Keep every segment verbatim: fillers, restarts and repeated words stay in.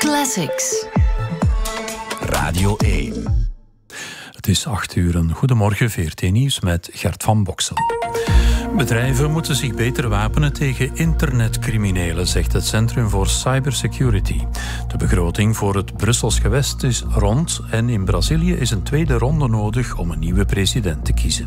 Classics. Radio één. Het is acht uur. Een goedemorgen, V R T Nieuws met Gert van Boksel. Bedrijven moeten zich beter wapenen tegen internetcriminelen, zegt het Centrum voor Cybersecurity. De begroting voor het Brussels gewest is rond en in Brazilië is een tweede ronde nodig om een nieuwe president te kiezen.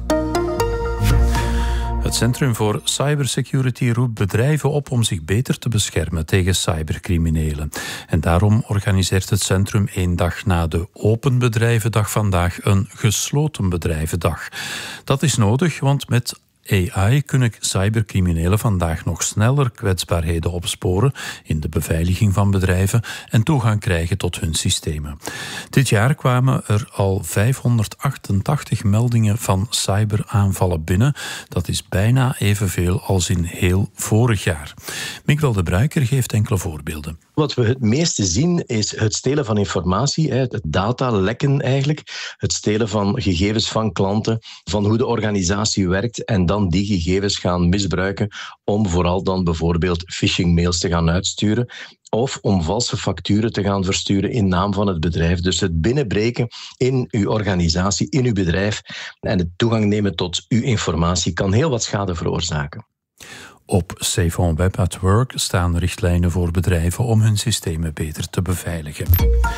Het Centrum voor Cybersecurity roept bedrijven op om zich beter te beschermen tegen cybercriminelen. En daarom organiseert het centrum één dag na de Open Bedrijvendag vandaag een Gesloten Bedrijvendag. Dat is nodig, want met A I kunnen cybercriminelen vandaag nog sneller kwetsbaarheden opsporen in de beveiliging van bedrijven en toegang krijgen tot hun systemen. Dit jaar kwamen er al vijfhonderdachtentachtig meldingen van cyberaanvallen binnen. Dat is bijna evenveel als in heel vorig jaar. Miguel de Bruiker geeft enkele voorbeelden. Wat we het meeste zien is het stelen van informatie, het datalekken eigenlijk, het stelen van gegevens van klanten, van hoe de organisatie werkt en dan die gegevens gaan misbruiken om vooral dan bijvoorbeeld phishing-mails te gaan uitsturen of om valse facturen te gaan versturen in naam van het bedrijf. Dus het binnenbreken in uw organisatie, in uw bedrijf en het toegang nemen tot uw informatie kan heel wat schade veroorzaken. Op Safe on Web at Work staan richtlijnen voor bedrijven om hun systemen beter te beveiligen.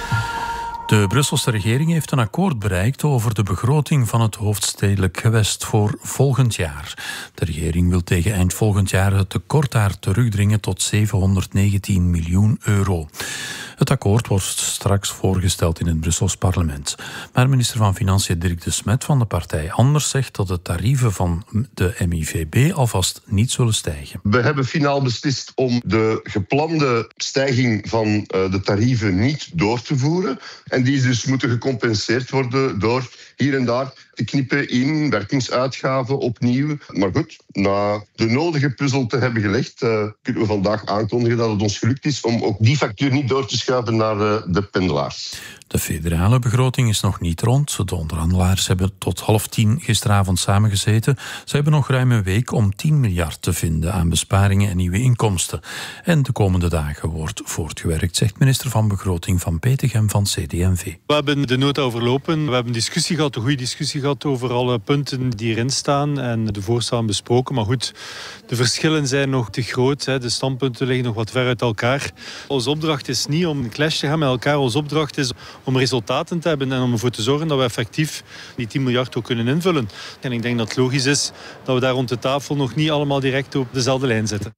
De Brusselse regering heeft een akkoord bereikt over de begroting van het hoofdstedelijk gewest voor volgend jaar. De regering wil tegen eind volgend jaar het tekort daar terugdringen tot zevenhonderdnegentien miljoen euro. Het akkoord wordt straks voorgesteld in het Brussels parlement. Maar minister van Financiën Dirk de Smet van de partij Anders zegt dat de tarieven van de M I V B alvast niet zullen stijgen. We hebben finaal beslist om de geplande stijging van de tarieven niet door te voeren. En die dus moeten gecompenseerd worden door hier en daar te knippen in werkingsuitgaven opnieuw. Maar goed, na de nodige puzzel te hebben gelegd, uh, kunnen we vandaag aankondigen dat het ons gelukt is om ook die factuur niet door te schuiven naar uh, de pendelaars. De federale begroting is nog niet rond. De onderhandelaars hebben tot half tien gisteravond samengezeten. Ze hebben nog ruim een week om tien miljard te vinden aan besparingen en nieuwe inkomsten. En de komende dagen wordt voortgewerkt, zegt minister van Begroting van Petegem van C D M V. We hebben de nota overlopen. We hebben discussie gehad, een goede discussie gehad over alle punten die erin staan en de voorstellen besproken. Maar goed, de verschillen zijn nog te groot. De standpunten liggen nog wat ver uit elkaar. Onze opdracht is niet om een clash te gaan met elkaar. Onze opdracht is om resultaten te hebben en om ervoor te zorgen dat we effectief die tien miljard ook kunnen invullen. En ik denk dat het logisch is dat we daar rond de tafel nog niet allemaal direct op dezelfde lijn zitten.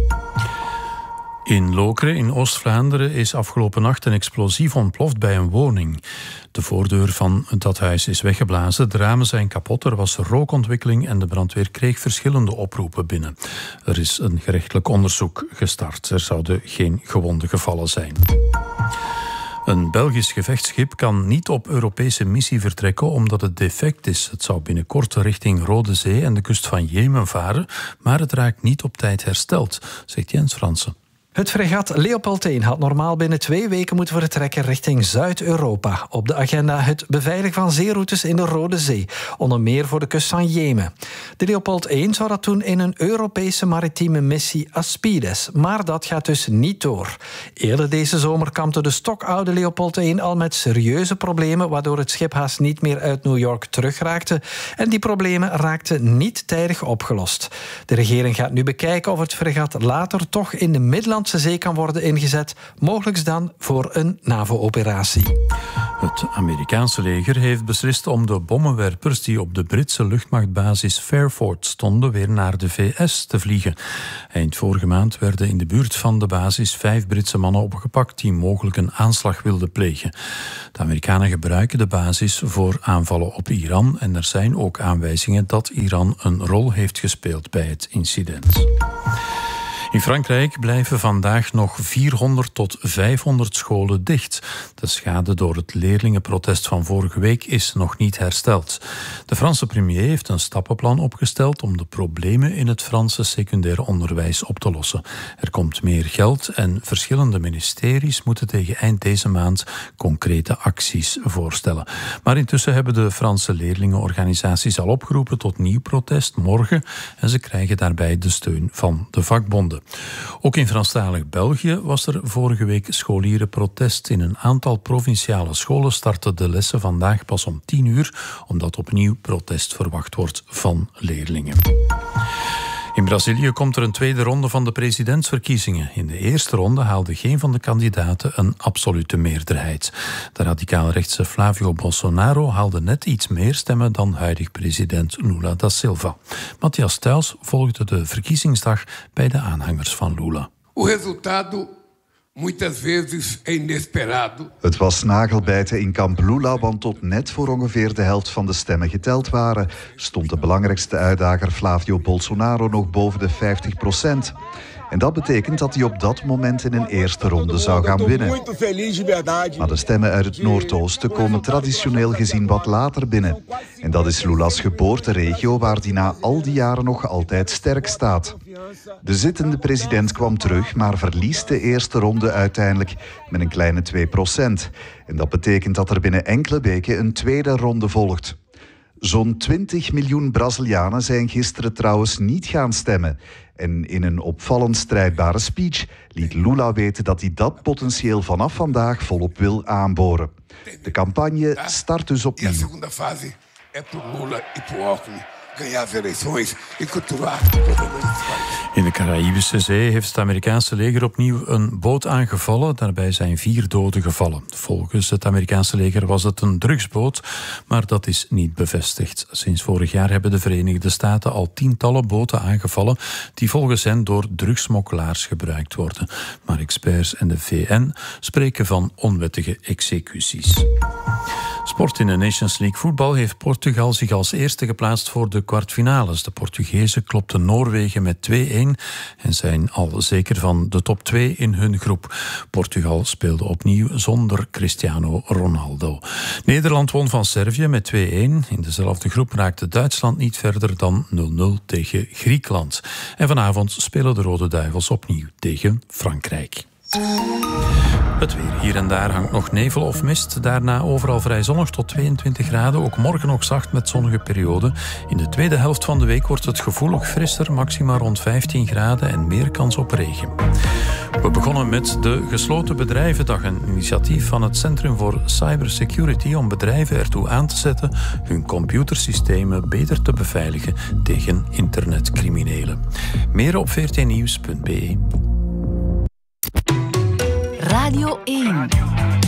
In Lokeren in Oost-Vlaanderen is afgelopen nacht een explosief ontploft bij een woning. De voordeur van dat huis is weggeblazen, de ramen zijn kapot, er was rookontwikkeling en de brandweer kreeg verschillende oproepen binnen. Er is een gerechtelijk onderzoek gestart. Er zouden geen gewonden gevallen zijn. Een Belgisch gevechtsschip kan niet op Europese missie vertrekken omdat het defect is. Het zou binnenkort richting Rode Zee en de kust van Jemen varen, maar het raakt niet op tijd hersteld, zegt Jens Fransen. Het fregat Leopold één had normaal binnen twee weken moeten vertrekken richting Zuid-Europa. Op de agenda het beveiligen van zeeroutes in de Rode Zee, onder meer voor de kust van Jemen. De Leopold één zou dat doen in een Europese maritieme missie Aspides, maar dat gaat dus niet door. Eerder deze zomer kampte de stokoude Leopold één al met serieuze problemen, waardoor het schip haast niet meer uit New York terugraakte. En die problemen raakten niet tijdig opgelost. De regering gaat nu bekijken of het fregat later toch in de Middellandse Zee kan worden ingezet, mogelijk dan voor een NAVO-operatie. Het Amerikaanse leger heeft beslist om de bommenwerpers die op de Britse luchtmachtbasis Fairford stonden weer naar de V S te vliegen. Eind vorige maand werden in de buurt van de basis vijf Britse mannen opgepakt die mogelijk een aanslag wilden plegen. De Amerikanen gebruiken de basis voor aanvallen op Iran en er zijn ook aanwijzingen dat Iran een rol heeft gespeeld bij het incident. In Frankrijk blijven vandaag nog vierhonderd tot vijfhonderd scholen dicht. De schade door het leerlingenprotest van vorige week is nog niet hersteld. De Franse premier heeft een stappenplan opgesteld om de problemen in het Franse secundair onderwijs op te lossen. Er komt meer geld en verschillende ministeries moeten tegen eind deze maand concrete acties voorstellen. Maar intussen hebben de Franse leerlingenorganisaties al opgeroepen tot nieuw protest morgen en ze krijgen daarbij de steun van de vakbonden. ronde. Ook in Franstalig België was er vorige week scholierenprotest. In een aantal provinciale scholen starten de lessen vandaag pas om tien uur, omdat opnieuw protest verwacht wordt van leerlingen. In Brazilië komt er een tweede ronde van de presidentsverkiezingen. In de eerste ronde haalde geen van de kandidaten een absolute meerderheid. De radicaal-rechtse Flávio Bolsonaro haalde net iets meer stemmen dan huidig president Lula da Silva. Matthias Thijs volgde de verkiezingsdag bij de aanhangers van Lula. O resultado muitas vezes é inesperado. Het was nagelbijten in kamp Lula, want tot net voor ongeveer de helft van de stemmen geteld waren, stond de belangrijkste uitdager Flávio Bolsonaro nog boven de vijftig procent. En dat betekent dat hij op dat moment in een eerste ronde zou gaan winnen. Maar de stemmen uit het Noordoosten komen traditioneel gezien wat later binnen. En dat is Lula's geboorteregio, waar hij na al die jaren nog altijd sterk staat. De zittende president kwam terug, maar verliest de eerste ronde uiteindelijk met een kleine twee procent. En dat betekent dat er binnen enkele weken een tweede ronde volgt. Zo'n twintig miljoen Brazilianen zijn gisteren trouwens niet gaan stemmen. En in een opvallend strijdbare speech liet Lula weten dat hij dat potentieel vanaf vandaag volop wil aanboren. De campagne start dus opnieuw. E a segunda fase é pro Lula e pro Alckmin ganhar as eleições e continuar. In de Caraïbische Zee heeft het Amerikaanse leger opnieuw een boot aangevallen. Daarbij zijn vier doden gevallen. Volgens het Amerikaanse leger was het een drugsboot, maar dat is niet bevestigd. Sinds vorig jaar hebben de Verenigde Staten al tientallen boten aangevallen die volgens hen door drugssmokkelaars gebruikt worden. Maar experts en de V N spreken van onwettige executies. Sport in de Nations League voetbal heeft Portugal zich als eerste geplaatst voor de kwartfinales. De Portugezen klopten Noorwegen met twee-een en zijn al zeker van de top twee in hun groep. Portugal speelde opnieuw zonder Cristiano Ronaldo. Nederland won van Servië met twee-een. In dezelfde groep raakte Duitsland niet verder dan nul nul tegen Griekenland. En vanavond spelen de Rode Duivels opnieuw tegen Frankrijk. Het weer. Hier en daar hangt nog nevel of mist. Daarna overal vrij zonnig tot tweeëntwintig graden. Ook morgen nog zacht met zonnige perioden. In de tweede helft van de week wordt het gevoelig frisser. Maxima rond vijftien graden en meer kans op regen. We begonnen met de Gesloten Bedrijvendag. Een initiatief van het Centrum voor Cybersecurity om bedrijven ertoe aan te zetten hun computersystemen beter te beveiligen tegen internetcriminelen. Meer op v r t nieuws punt b e. Radio één.